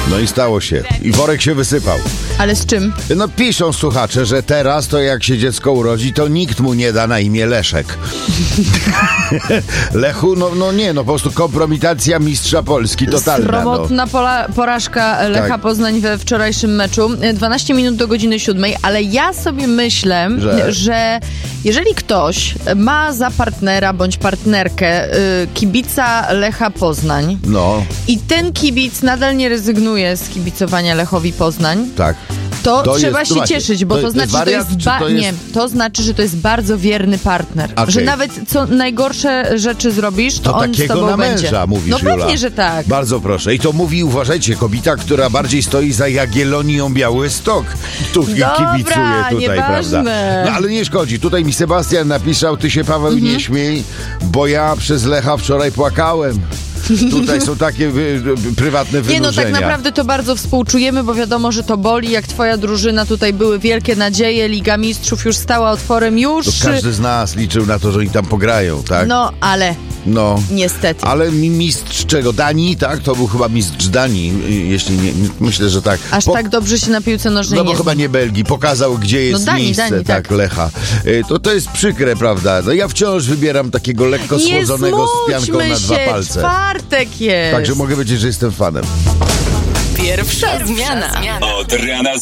No i stało się. I worek się wysypał. Ale z czym? No piszą słuchacze, że teraz to jak się dziecko urodzi, to nikt mu nie da na imię Leszek. Lechu, po prostu kompromitacja mistrza Polski totalna. Sromotna porażka Lecha Poznań we wczorajszym meczu. 12 minut do godziny 7, ale ja sobie myślę, że jeżeli ktoś ma za partnera bądź partnerkę kibica Lecha Poznań i ten kibic nadal nie rezygnuje z kibicowania Lechowi Poznań, tak. To trzeba się cieszyć, bo to znaczy, to znaczy, że to jest bardzo wierny partner. Okay. Że nawet co najgorsze rzeczy zrobisz, to on z tobą na będzie. Męża, mówisz, no Jula. pewnie, że tak. Bardzo proszę. I to mówi, uważajcie, kobieta, która bardziej stoi za Jagiellonią Białystok. Tu kibicuje tutaj, nieważne. Prawda? No ale nie szkodzi. Tutaj mi Sebastian napisał, ty się, Paweł, nie śmiej, bo ja przez Lecha wczoraj płakałem. Tutaj są takie prywatne wynurzenia. Nie, tak naprawdę to bardzo współczujemy, bo wiadomo, że to boli. Jak twoja drużyna, tutaj były wielkie nadzieje. Liga Mistrzów już stała otworem, już... To każdy z nas liczył na to, że oni tam pograją, tak? No, ale... niestety. Ale mistrz czego? Danii, tak? To był chyba mistrz Danii, jeśli nie, myślę, że tak. Aż tak dobrze się na piłce nożnej bo chyba nie Belgii. Pokazał, gdzie jest miejsce, tak, Lecha. To jest przykre, prawda? No ja wciąż wybieram takiego lekko schłodzonego z pianką na dwa palce. Czwartek jest. Także mogę powiedzieć, że jestem fanem. Pierwsza zmiana. Od rana